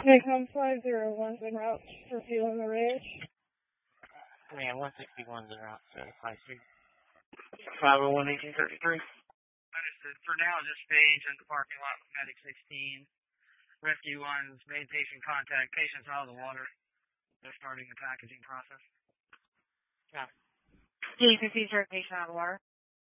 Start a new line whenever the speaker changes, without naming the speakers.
Paycom 501's en route for fuel in the range.
Yeah, 161's en route to High Street. 501 1833.
Understood. For now, just stage in the parking lot with Medic 16. Rescue 1's made patient contact. Patient's out of the water. They're starting the packaging process.
Yeah. D15 patient out of the water.